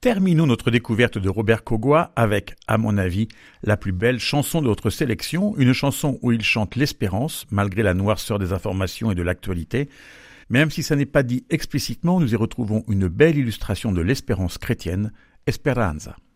terminons notre découverte de Robert Kogwa avec, à mon avis, la plus belle chanson de notre sélection, une chanson où il chante l'espérance, malgré la noirceur des informations et de l'actualité. Même si ça n'est pas dit explicitement, nous y retrouvons une belle illustration de l'espérance chrétienne, Esperanza.